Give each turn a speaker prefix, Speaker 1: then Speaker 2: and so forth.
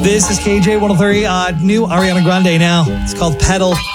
Speaker 1: This is KJ 103. New Ariana Grande now. It's called Pedal.